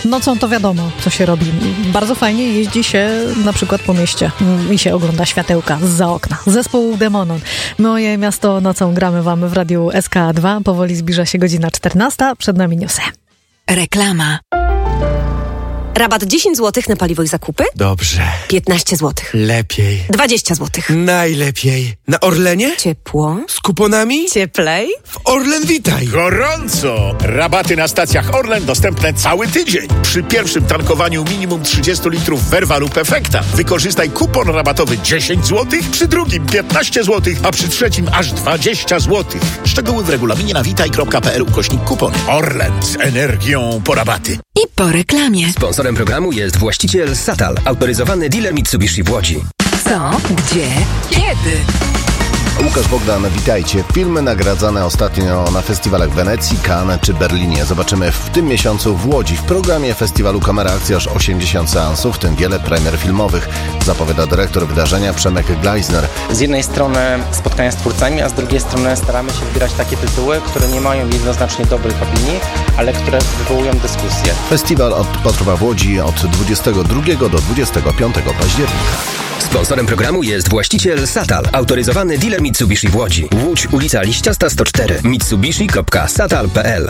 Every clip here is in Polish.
Nocą to wiadomo, co się robi. Bardzo fajnie jeździ się na przykład po mieście i się ogląda światełka zza okna. Zespół Demonon. Moje miasto nocą gramy wam w radiu SK2. Powoli zbliża się godzina 14. Przed nami newsy. Reklama. Rabat 10 zł na paliwo i zakupy? Dobrze. 15 zł. Lepiej. 20 zł. Najlepiej. Na Orlenie? Ciepło. Z kuponami? Cieplej. W Orlen Witaj. Gorąco! Rabaty na stacjach Orlen dostępne cały tydzień. Przy pierwszym tankowaniu minimum 30 litrów Verva lub Efekta wykorzystaj kupon rabatowy 10 zł, przy drugim 15 zł, a przy trzecim aż 20 zł. Szczegóły w regulaminie na witaj.pl/kupon. Orlen z energią po rabaty. I po reklamie. Sponsorem programu jest właściciel Satal, autoryzowany dealer Mitsubishi w Łodzi. Co? Gdzie? Kiedy? Łukasz Bogdan, witajcie. Filmy nagradzane ostatnio na festiwalach w Wenecji, Cannes czy Berlinie zobaczymy w tym miesiącu w Łodzi. W programie festiwalu Kamera Akcja aż 80 seansów, w tym wiele premier filmowych, zapowiada dyrektor wydarzenia Przemek Gleisner. Z jednej strony spotkania z twórcami, a z drugiej strony staramy się wybierać takie tytuły, które nie mają jednoznacznie dobrych opinii, ale które wywołują dyskusję. Festiwal potrwa w Łodzi od 22 do 25 października. Sponsorem programu jest właściciel Satal, autoryzowany dealer Mitsubishi w Łodzi. Łódź, ulica Liściasta 104, mitsubishi.satal.pl.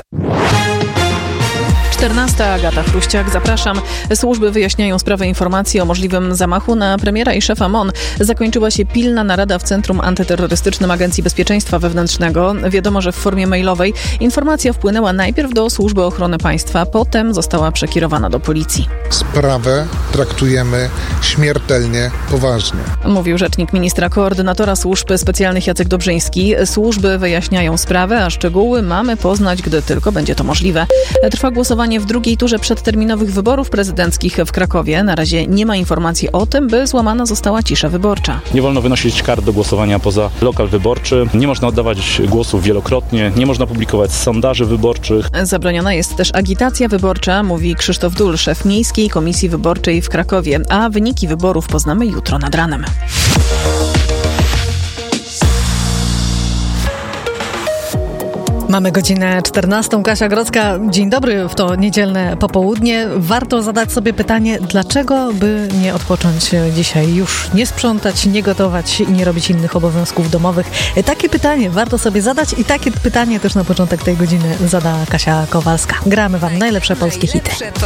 14. Agata Chruściak, zapraszam. Służby wyjaśniają sprawę informacji o możliwym zamachu na premiera i szefa MON. Zakończyła się pilna narada w Centrum Antyterrorystycznym Agencji Bezpieczeństwa Wewnętrznego. Wiadomo, że w formie mailowej informacja wpłynęła najpierw do Służby Ochrony Państwa, potem została przekierowana do policji. Sprawę traktujemy śmiertelnie poważnie. Mówił rzecznik ministra koordynatora służb specjalnych Jacek Dobrzyński. Służby wyjaśniają sprawę, a szczegóły mamy poznać, gdy tylko będzie to możliwe. Trwa głosowanie w drugiej turze przedterminowych wyborów prezydenckich w Krakowie. Na razie nie ma informacji o tym, by złamana została cisza wyborcza. Nie wolno wynosić kart do głosowania poza lokal wyborczy. Nie można oddawać głosów wielokrotnie. Nie można publikować sondaży wyborczych. Zabroniona jest też agitacja wyborcza, mówi Krzysztof Dul, szef Miejskiej Komisji Wyborczej w Krakowie. A wyniki wyborów poznamy jutro nad ranem. Mamy godzinę 14. Kasia Grodzka. Dzień dobry w to niedzielne popołudnie. Warto zadać sobie pytanie, dlaczego by nie odpocząć dzisiaj, już nie sprzątać, nie gotować i nie robić innych obowiązków domowych. Takie pytanie warto sobie zadać i takie pytanie też na początek tej godziny zada Kasia Kowalska. Gramy wam najlepsze polskie hity.